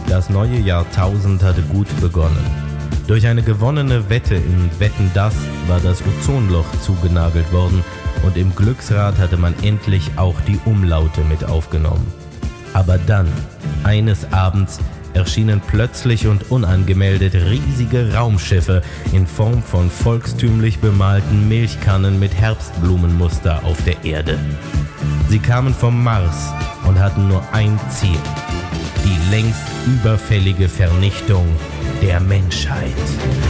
Das neue Jahrtausend hatte gut begonnen. Durch eine gewonnene Wette in Wetten, das war das Ozonloch zugenagelt worden und im Glücksrad hatte man endlich auch die Umlaute mit aufgenommen. Aber dann, eines Abends, erschienen plötzlich und unangemeldet riesige Raumschiffe in Form von volkstümlich bemalten Milchkannen mit Herbstblumenmuster auf der Erde. Sie kamen vom Mars und hatten nur ein Ziel: die längst überfällige Vernichtung der Menschheit.